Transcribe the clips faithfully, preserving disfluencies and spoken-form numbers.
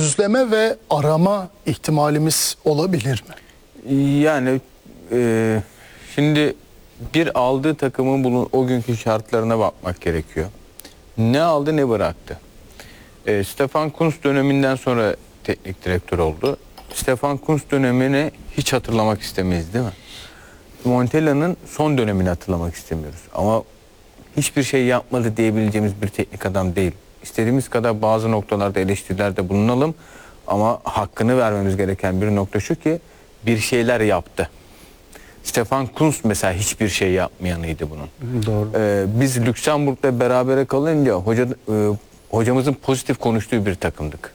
özleme ve arama ihtimalimiz olabilir mi? Yani e, şimdi bir aldığı takımın bulun, o günkü şartlarına bakmak gerekiyor. Ne aldı ne bıraktı. E, Stefan Kuntz döneminden sonra teknik direktör oldu. Stefan Kuntz dönemini hiç hatırlamak istemeyiz değil mi? Montella'nın son dönemini hatırlamak istemiyoruz. Ama hiçbir şey yapmadı diyebileceğimiz bir teknik adam değil. İstediğimiz kadar bazı noktalarda eleştirilerde bulunalım ama hakkını vermemiz gereken bir nokta şu ki bir şeyler yaptı. Stefan Kuntz mesela hiçbir şey yapmayanıydı bunun. Doğru. Ee, biz Lüksemburg'da berabere kalınca hoca, e, hocamızın pozitif konuştuğu bir takımdık.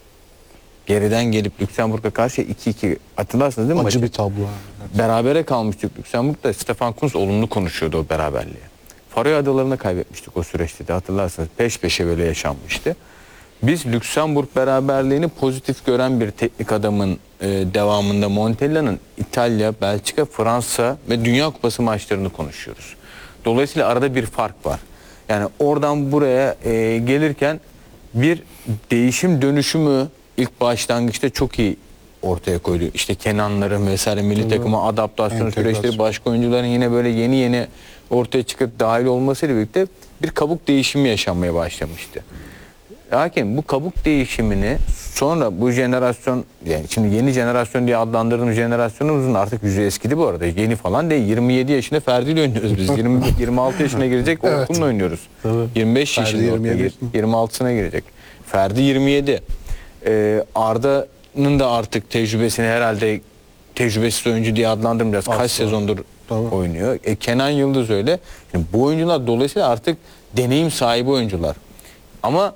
Geriden gelip Lüksemburg'a karşı iki iki hatırlarsınız değil mi? Acı maçı? bir tablo. Berabere kalmıştık Lüksemburg'da. Stefan Kuntz olumlu konuşuyordu o beraberliğe. Faroe Adaları'nı kaybetmiştik o süreçte de hatırlarsınız. Peş peşe böyle yaşanmıştı. Biz Lüksemburg beraberliğini pozitif gören bir teknik adamın e, devamında Montella'nın İtalya, Belçika, Fransa ve Dünya Kupası maçlarını konuşuyoruz. Dolayısıyla arada bir fark var. Yani oradan buraya e, gelirken bir değişim dönüşümü ilk başlangıçta çok iyi ortaya koydu. İşte Kenanların vesaire milli takıma adaptasyon Entegrasyon. süreçleri, başka oyuncuların yine böyle yeni yeni ortaya çıkıp dahil olmasıyla birlikte bir kabuk değişimi yaşanmaya başlamıştı. Lakin bu kabuk değişimini sonra bu jenerasyon, yani şimdi yeni jenerasyon diye adlandırdığımız jenerasyonumuzun artık yüzü eskidi bu arada. Yeni falan değil. yirmi yedi yaşında Ferdi ile oynuyoruz biz. yirmi, yirmi altı yaşına girecek Evet. Orkun'la oynuyoruz. Tabii. yirmi beş Ferdi yaşında yirmi yedi. yirmi altısına girecek. Ferdi yirmi yedi. Ee, Arda'nın da artık tecrübesini herhalde tecrübesiz oyuncu diye adlandırmayacağız. Kaç Asla. sezondur Tabii. oynuyor. E, Kenan Yıldız öyle. Yani bu oyuncular dolayısıyla artık deneyim sahibi oyuncular. Ama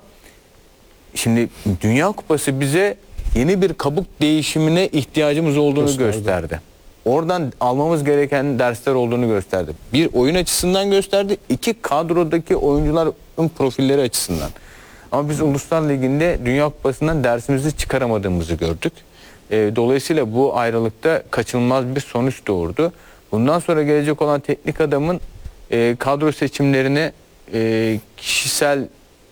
şimdi Dünya Kupası bize yeni bir kabuk değişimine ihtiyacımız olduğunu Gösterdi. gösterdi. Oradan almamız gereken dersler olduğunu gösterdi. Bir, oyun açısından gösterdi. İki, kadrodaki oyuncuların profilleri açısından. Ama biz Uluslar Ligi'nde Dünya Kupası'ndan dersimizi çıkaramadığımızı gördük. E, dolayısıyla bu ayrılıkta kaçınılmaz bir sonuç doğurdu. Bundan sonra gelecek olan teknik adamın e, kadro seçimlerini e, kişisel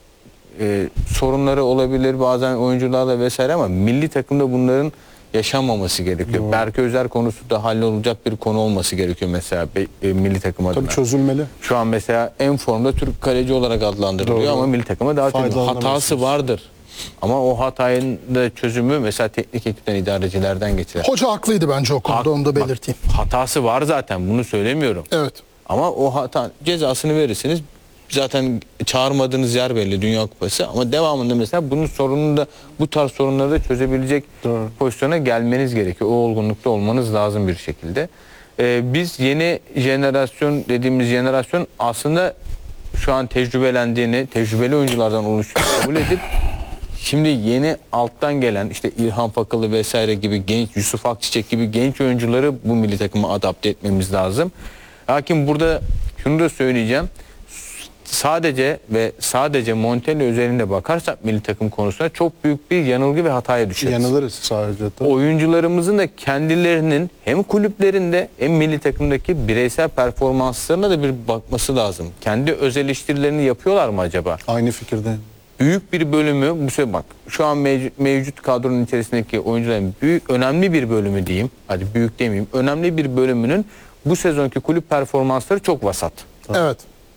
e, sorunları olabilir bazen oyuncularla vesaire ama milli takımda bunların yaşanmaması gerekiyor. Doğru. Berke Özer konusu da hallolacak bir konu olması gerekiyor mesela be, e, milli takım adına. Tabii çözülmeli. Şu an mesela en formda Türk kaleci olarak adlandırılıyor Doğru. ama milli takıma daha çok Faydalanamazsınız. hatası vardır. Ama o hatayın da çözümü mesela teknik ekipten, idarecilerden geçilir. Hoca haklıydı bence o konuda, Hak- onu da bak, belirteyim. hatası var zaten, bunu söylemiyorum. Evet. Ama o hata cezasını verirsiniz. Zaten çağırmadığınız yer belli, Dünya Kupası, ama devamında mesela bunun sorununu da, bu tarz sorunları da çözebilecek Doğru. pozisyona gelmeniz gerekiyor. O olgunlukta olmanız lazım bir şekilde. Ee, biz yeni jenerasyon dediğimiz jenerasyon aslında şu an tecrübelendiğini, tecrübeli oyunculardan oluştuğunu kabul edip şimdi yeni alttan gelen işte İlhan Fakalı vesaire gibi genç, Yusuf Akçiçek gibi genç oyuncuları bu milli takıma adapte etmemiz lazım. Lakin burada şunu da söyleyeceğim. Sadece ve sadece Montella üzerinde bakarsak milli takım konusunda çok büyük bir yanılgı ve hataya düşeriz. Yanılırız sadece. Tabii. Oyuncularımızın da kendilerinin hem kulüplerinde hem milli takımdaki bireysel performanslarına da bir bakması lazım. Kendi öz eleştirilerini yapıyorlar mı acaba? Aynı fikirde. Büyük bir bölümü, bu sefer bak şu an mevcut, mevcut kadronun içerisindeki oyuncuların büyük, önemli bir bölümü diyeyim, hadi büyük demeyeyim, önemli bir bölümünün bu sezonki kulüp performansları çok vasat. Evet.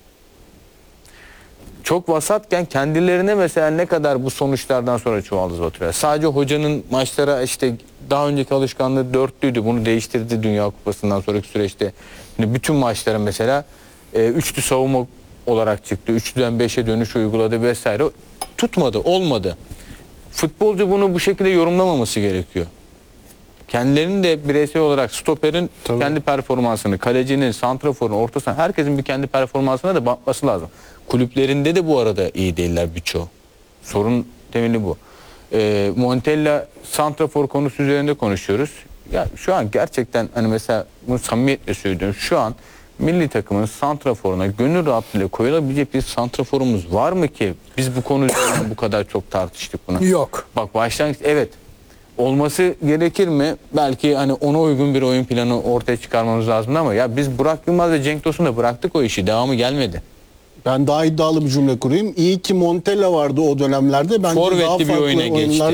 Çok vasatken kendilerine mesela ne kadar bu sonuçlardan sonra çuvaldız batırıyor. Sadece hocanın maçlara işte daha önceki alışkanlığı dörtlüydü, bunu değiştirdi Dünya Kupası'ndan sonraki süreçte. Şimdi bütün maçlara mesela e, üçlü savunma olarak çıktı. Üçlüden beşe dönüş uyguladı vesaire. Tutmadı, olmadı. Futbolcu bunu bu şekilde yorumlamaması gerekiyor. Kendilerinin de bireysel olarak stoperin Tabii. kendi performansını, kalecinin, santraforun, orta saha, herkesin bir kendi performansına da bakması lazım. Kulüplerinde de bu arada iyi değiller birçoğu. Sorun temeli bu. Ee, Montella santrafor konusu üzerinde konuşuyoruz. Ya şu an gerçekten hani mesela bunu samimiyetle söylüyorum. Şu an milli takımın santraforuna gönül rahatlığıyla koyulabilecek bir santraforumuz var mı ki biz bu konu üzerinde bu kadar çok tartıştık bunu? Yok. Bak başlangıç evet. Olması gerekir mi? Belki hani ona uygun bir oyun planı ortaya çıkarmamız lazım ama ya biz Burak Yılmaz ve Cenk Tosun'la bıraktık o işi. Devamı gelmedi. Ben daha iddialı bir cümle kurayım. İyi ki Montella vardı o dönemlerde. Bence Forvetli daha bir farklı oyuna geçti. oyunlar